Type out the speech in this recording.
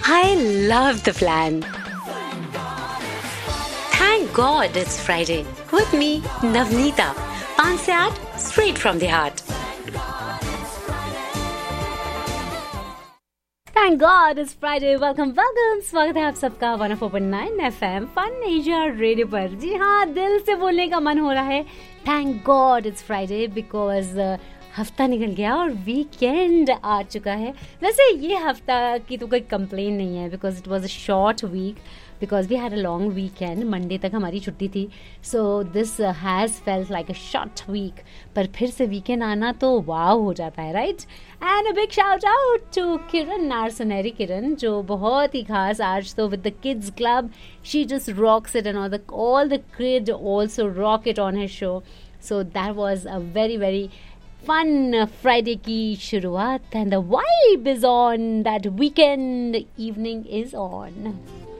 I love the plan. Thank God it's Friday. With me, Navneeta. 5 से 8, straight from the heart. Thank God it's Friday. Welcome. स्वागत है आप सबका 104.9 FM fun Asia radio पर. जी हाँ, दिल से बोलने का मन हो रहा है. Thank God it's Friday because हफ्ता निकल गया और वीकेंड आ चुका है. वैसे ये हफ्ता की तो कोई कंप्लेन नहीं है because it was a short week because we had a long weekend. Monday तक हमारी छुट्टी थी. So this has felt like a short week. पर फिर से वीकेंड आना तो वाव हो जाता है, right? And a big shout out to Kiran, our सुनहरी किरण, जो बहुत ही खास आज तो with the kids club she just rocks it and all the kid also rock it on his show. So that was a very very fun Friday की शुरुआत and the vibe is on. That weekend evening is on.